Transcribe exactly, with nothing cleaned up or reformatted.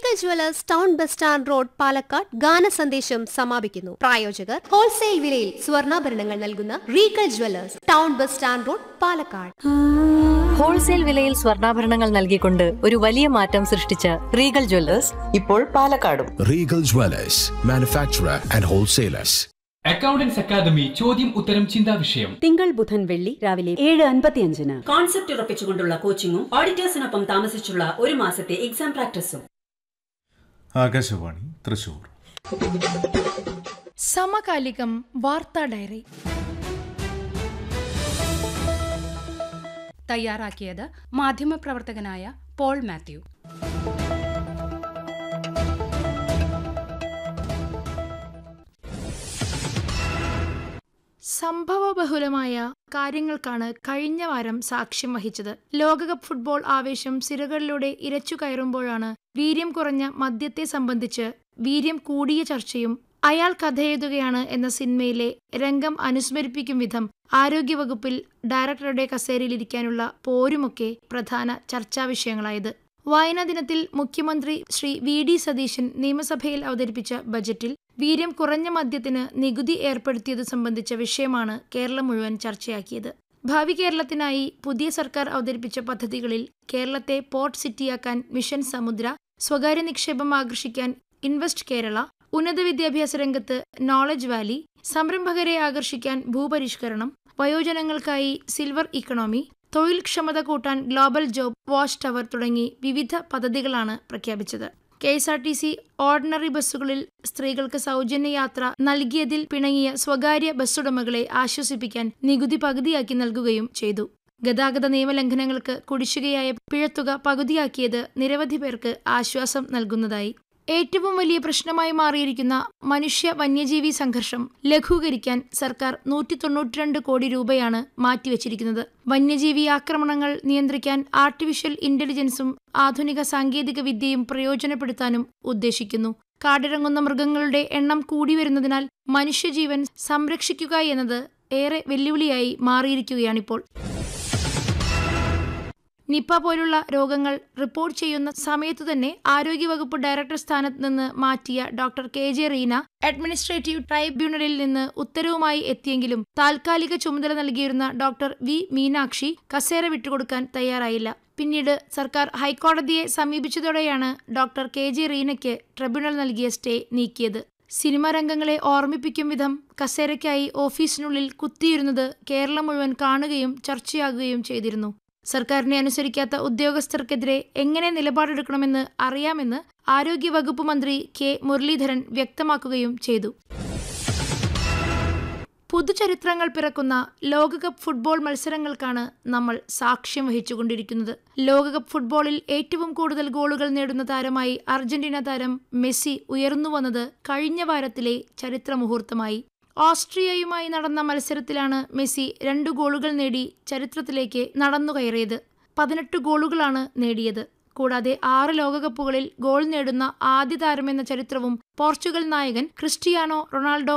Regal jewellers town bus stand road Palakkad ഗാന സന്ദേശം സമാപിക്കുന്നു. പ്രായോജകർ ഹോൾസെയിൽ വിലയിൽ സ്വർണ്ണാഭരണങ്ങൾ നൽകുന്ന Regal jewellers town bus stand road Palakkad. Wholesale വിലയിൽ സ്വർണ്ണാഭരണങ്ങൾ നൽകിക്കൊണ്ട് ഒരു വലിയ മാറ്റം സൃഷ്ടിച്ച റീഗൽ ജുവലേഴ്സ് ഇപ്പോൾ പാലക്കാടും. Regal jewellers, manufacturer and wholesalers. Accountants academy ചോദ്യം ഉത്തരം ചിന്താ വിഷയം തിങ്കൾ ബുധൻ വെള്ളി രാവിലെ ഏഴ് അൻപത്തിയഞ്ചിന്. കോൺസെപ്റ്റ് ഉറപ്പിച്ചുകൊണ്ടുള്ള കോച്ചിങ്ങും ഓഡിറ്റേഴ്സിനൊപ്പം താമസിച്ചുള്ള ഒരു മാസത്തെ എക്സാം പ്രാക്ടീസും. ആകാശവാണി തൃശൂർ. സമകാലികം വാർത്താ ഡയറി തയ്യാറാക്കിയത് മാധ്യമപ്രവർത്തകനായ പോൾ മാത്യു. സംഭവബഹുലമായ കാര്യങ്ങൾക്കാണ് കഴിഞ്ഞ വാരം സാക്ഷ്യം വഹിച്ചത്. ലോകകപ്പ് ഫുട്ബോൾ ആവേശം സിരകളിലൂടെ ഇരച്ചു കയറുമ്പോഴാണ് വീര്യം കുറഞ്ഞ മദ്യത്തെ സംബന്ധിച്ച് വീര്യം കൂടിയ ചർച്ചയും അയാൾ കഥയെഴുതുകയാണ് എന്ന സിനിമയിലെ രംഗം അനുസ്മരിപ്പിക്കും വിധം ആരോഗ്യവകുപ്പിൽ ഡയറക്ടറുടെ കസേരയിലിരിക്കാനുള്ള പോരുമൊക്കെ പ്രധാന ചർച്ചാ വിഷയങ്ങളായത്. വായനാ ദിനത്തിൽ മുഖ്യമന്ത്രി ശ്രീ വി ഡി സതീശൻ നിയമസഭയിൽ അവതരിപ്പിച്ച ബജറ്റിൽ വീര്യം കുറഞ്ഞ മദ്യത്തിന് നികുതി ഏർപ്പെടുത്തിയത് സംബന്ധിച്ച വിഷയമാണ് കേരളം മുഴുവൻ ചർച്ചയാക്കിയത്. ഭാവി കേരളത്തിനായി പുതിയ സർക്കാർ അവതരിപ്പിച്ച പദ്ധതികളിൽ കേരളത്തെ പോർട്ട് സിറ്റിയാക്കാൻ മിഷൻ സമുദ്ര, സ്വകാര്യ നിക്ഷേപം ആകർഷിക്കാൻ ഇൻവെസ്റ്റ് കേരള, ഉന്നത വിദ്യാഭ്യാസ രംഗത്ത് നോളജ് വാലി, സംരംഭകരെ ആകർഷിക്കാൻ ഭൂപരിഷ്കരണം, വയോജനങ്ങൾക്കായി സിൽവർ ഇക്കണോമി, തൊഴിൽ ക്ഷമത കൂട്ടാൻ ഗ്ലോബൽ ജോബ് വാച്ച് ടവർ തുടങ്ങി വിവിധ പദ്ധതികളാണ് പ്രഖ്യാപിച്ചത്. K S R T C ordinary ബസ്സുകളിൽ സ്ത്രീകൾക്ക് സൗജന്യ യാത്ര നൽകിയതിൽ പിണങ്ങിയ സ്വകാര്യ ബസ്സുടമകളെ ആശ്വസിപ്പിക്കാൻ നികുതി പകുതിയാക്കി നൽകുകയും ചെയ്തു. ഗതാഗത നിയമലംഘനങ്ങൾക്ക് കുടിശ്ശികയായ പിഴത്തുക പകുതിയാക്കിയത് നിരവധി പേർക്ക് ആശ്വാസം നൽകുന്നതായി. ഏറ്റവും വലിയ പ്രശ്നമായി മാറിയിരിക്കുന്ന മനുഷ്യ വന്യജീവി സംഘർഷം ലഘൂകരിക്കാൻ സർക്കാർ നൂറ്റി തൊണ്ണൂറ്റിരണ്ട് കോടി രൂപയാണ് മാറ്റിവെച്ചിരിക്കുന്നത്. വന്യജീവി ആക്രമണങ്ങൾ നിയന്ത്രിക്കാൻ ആർട്ടിഫിഷ്യൽ ഇന്റലിജൻസും ആധുനിക സാങ്കേതിക വിദ്യയും പ്രയോജനപ്പെടുത്താനും ഉദ്ദേശിക്കുന്നു. കാടിറങ്ങുന്ന മൃഗങ്ങളുടെ എണ്ണം കൂടി വരുന്നതിനാൽ മനുഷ്യജീവൻ സംരക്ഷിക്കുക എന്നത് ഏറെ വെല്ലുവിളിയായി മാറിയിരിക്കുകയാണിപ്പോൾ. നിപ്പ പോലുള്ള രോഗങ്ങൾ റിപ്പോർട്ട് ചെയ്യുന്ന സമയത്തു തന്നെ ആരോഗ്യവകുപ്പ് ഡയറക്ടർ സ്ഥാനത്ത് നിന്ന് മാറ്റിയ doctor K J Reena administrative ട്രൈബ്യൂണലിൽ നിന്ന് ഉത്തരവുമായി എത്തിയെങ്കിലും താൽക്കാലിക ചുമതല നൽകിയിരുന്ന ഡോക്ടർ വി മീനാക്ഷി കസേര വിട്ടുകൊടുക്കാൻ തയ്യാറായില്ല. പിന്നീട് സർക്കാർ ഹൈക്കോടതിയെ സമീപിച്ചതോടെയാണ് ഡോക്ടർ കെ ജെ റീനയ്ക്ക് ട്രിബ്യൂണൽ നൽകിയ സ്റ്റേ നീക്കിയത്. സിനിമാ രംഗങ്ങളെ ഓർമ്മിപ്പിക്കും വിധം കസേരയ്ക്കായി ഓഫീസിനുള്ളിൽ കുത്തിയിരുന്നത് കേരളം മുഴുവൻ കാണുകയും ചർച്ചയാകുകയും ചെയ്തിരുന്നു. സർക്കാരിനെ അനുസരിക്കാത്ത ഉദ്യോഗസ്ഥർക്കെതിരെ എങ്ങനെ നിലപാടെടുക്കണമെന്ന് അറിയാമെന്ന് ആരോഗ്യവകുപ്പ് മന്ത്രി കെ മുരളീധരൻ വ്യക്തമാക്കുകയും ചെയ്തു. പുതുചരിത്രങ്ങൾ പിറക്കുന്ന ലോകകപ്പ് ഫുട്ബോൾ മത്സരങ്ങൾക്കാണ് നമ്മൾ സാക്ഷ്യം വഹിച്ചുകൊണ്ടിരിക്കുന്നത്. ലോകകപ്പ് ഫുട്ബോളിൽ ഏറ്റവും കൂടുതൽ ഗോളുകൾ നേടുന്ന താരമായി അർജന്റീന താരം മെസ്സി ഉയർന്നുവന്നത് കഴിഞ്ഞ വാരത്തിലെ ചരിത്ര മുഹൂർത്തമായി. ഓസ്ട്രിയയുമായി നടന്ന മത്സരത്തിലാണ് മെസ്സി രണ്ടു ഗോളുകൾ നേടി ചരിത്രത്തിലേക്ക് നടന്നുകയറിയത്. പതിനെട്ട് ഗോളുകളാണ് നേടിയത്. കൂടാതെ ആറ് ലോകകപ്പുകളിൽ ഗോൾ നേടുന്ന ആദ്യ താരമെന്ന ചരിത്രവും പോർച്ചുഗൽ നായകൻ ക്രിസ്റ്റിയാനോ റൊണാൾഡോ